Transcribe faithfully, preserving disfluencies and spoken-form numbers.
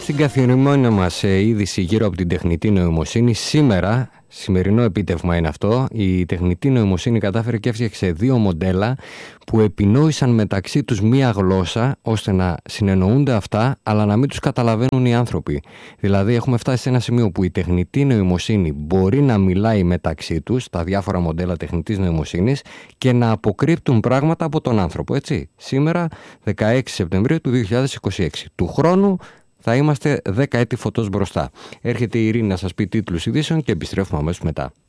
Στην καθημερινή μας είδηση γύρω από την τεχνητή νοημοσύνη, σήμερα, σημερινό επίτευγμα είναι αυτό, η τεχνητή νοημοσύνη κατάφερε και έφτιαξε δύο μοντέλα που επινόησαν μεταξύ τους μία γλώσσα ώστε να συνεννοούνται αυτά αλλά να μην τους καταλαβαίνουν οι άνθρωποι. Δηλαδή έχουμε φτάσει σε ένα σημείο που η τεχνητή νοημοσύνη μπορεί να μιλάει μεταξύ τους, τα διάφορα μοντέλα τεχνητής νοημοσύνης, και να αποκρύπτουν πράγματα από τον άνθρωπο, έτσι. Σήμερα, δεκαέξι Σεπτεμβρίου του δύο χιλιάδες είκοσι έξι. Του χρόνου θα είμαστε δέκα έτη φωτός μπροστά. Έρχεται η Ειρήνη να σας πει τίτλους ειδήσεων και επιστρέφουμε αμέσως μετά.